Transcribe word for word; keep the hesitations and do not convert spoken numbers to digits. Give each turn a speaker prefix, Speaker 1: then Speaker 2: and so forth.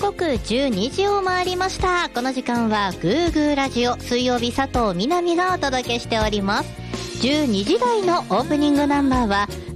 Speaker 1: 刻じゅうにじを回りました。この時間はグーグーラジオ、水曜日佐藤みなみがお届けしております。じゅうにじ台のオープニングナンバーは